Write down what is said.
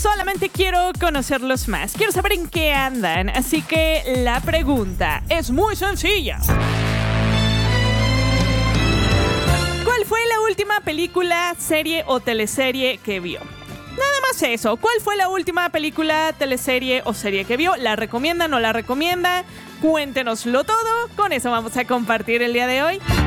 solamente quiero conocerlos más. Quiero saber en qué andan. Así que la pregunta es muy sencilla. ¿Cuál fue la última película, serie o teleserie que vio? Nada más eso. ¿Cuál fue la última película, teleserie o serie que vio? ¿La recomienda, no la recomienda? Cuéntenoslo todo. Con eso vamos a compartir el día de hoy.